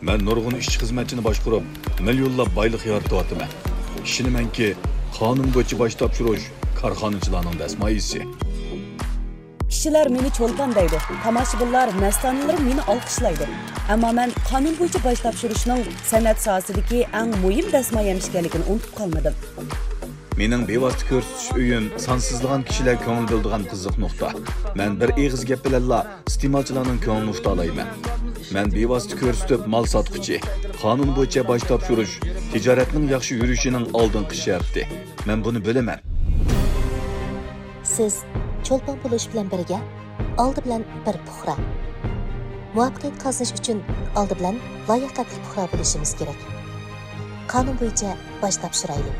Men nurg'un ishchi xizmatchini boshqarib, millionlab boylik yaratyapman. Ishonamanki, qonun bo'yicha bosh topshirish korxonachilarning dasmoyisi. Kishilar meni cho'lpon deydi. Tomoshabinlar, mastanalar meni olqishlaydi. Ammo men qonun bo'yicha bosh topshirishning san'at sohasidagi eng muhim dasmoyam ekanligini unutib qolmadim. Mening bevosita ko'rsatish uyim sonsizlagan kishilar ko'ngil bildigan qiziq nuqta. Men bir eg'iz gap bilanla iste'molchilarning ko'nglini tuta olmayman. Men bevosita ko'rsatib mol sotquchi, qonun bo'yicha bosh topshirish tijoratning yaxshi yurishining oldingi sharti. Men buni bilaman. Siz cho'lpon bo'lish bilan birga oldi bilan bir puxra. Muvaffaqiyat qozonish uchun oldi bilan layoqatli puxra bo'lishimiz kerak. Qonun bo'yicha bosh topshiraylik.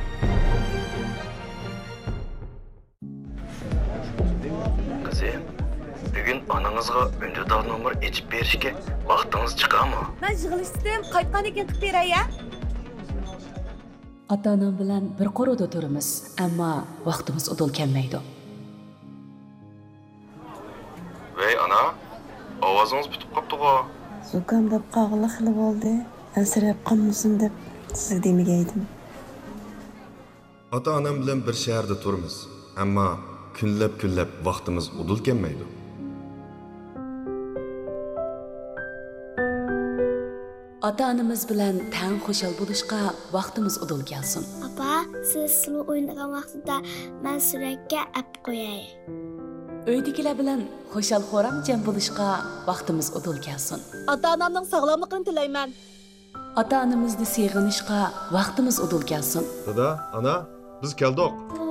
Kızım, bugün ananızga önceden numar içip berişke vaktiniz çıkar mı? Men yig'ilishdim, qaytgan ekan qilib beray ya. Ota-onam bilan bir qo'rida turamiz, ammo vaqtimiz udul kelmaydi. Vey ana, ovozunuz bitip kaptı o. Zukamdab qog'li xili bo'ldi. Asrab qolmasin deb sizga demagaydim. Ota-onam bilan bir shaharda turamiz, ammo kunlab vaqtimiz udul kelmaydi. Ota-onamiz bilan tang xushal bo'lishga vaqtimiz udul kelsin. Papa, siz sulu o'ynagan vaqtida men suratga ap qo'yay. Uydagilar bilan xushal-xo'ram jam bo'lishga vaqtimiz udul kelsin. Ota-onamning sog'lomligini tilayman. Ota-onamizni seg'inishga vaqtimiz udul kelsin. Dada, ana, biz keldik.